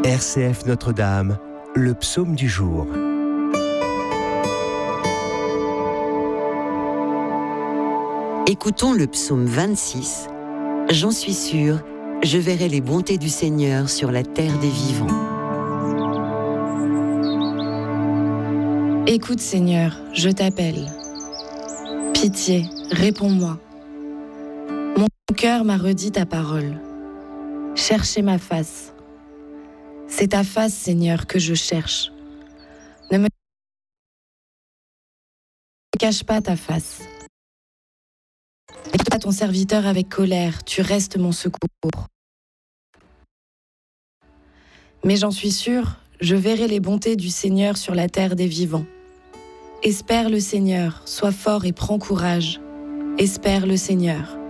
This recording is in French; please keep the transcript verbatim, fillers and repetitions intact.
R C F Notre-Dame, le psaume du jour. Écoutons le psaume vingt-six. J'en suis sûr, je verrai les bontés du Seigneur sur la terre des vivants. Écoute Seigneur, je t'appelle. Pitié, réponds-moi. Mon cœur m'a redit ta parole. Cherchez ma face. C'est ta face, Seigneur, que je cherche. Ne me cache pas ta face. Écoute pas ton serviteur avec colère, tu restes mon secours. Mais j'en suis sûre, je verrai les bontés du Seigneur sur la terre des vivants. Espère le Seigneur, sois fort et prends courage. Espère le Seigneur.